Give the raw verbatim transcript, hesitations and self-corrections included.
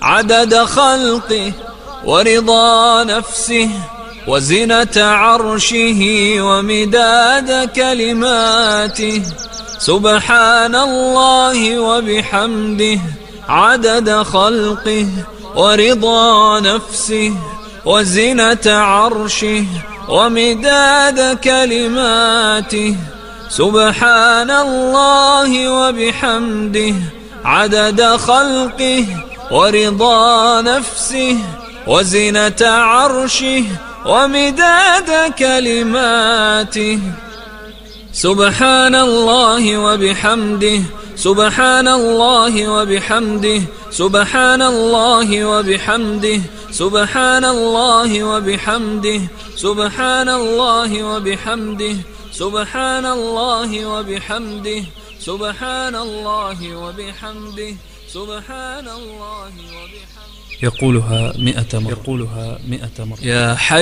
عدد خلقه ورضا نفسه وزنة عرشه ومداد كلماته. سبحان الله وبحمده عدد خلقه ورضا نفسه وزنة عرشه ومداد كلماته. سبحان الله وبحمده عدد خلقه ورضا نفسه وزنة عرشه ومداد كلماته. سبحان الله وبحمده سبحان الله وبحمده سبحان الله وبحمده سبحان الله وبحمده سبحان الله وبحمده سبحان الله وبحمده سبحان الله وبحمده سبحان الله وبحمده. يقولها مئة مرة يقولها مئة مرة. يا حي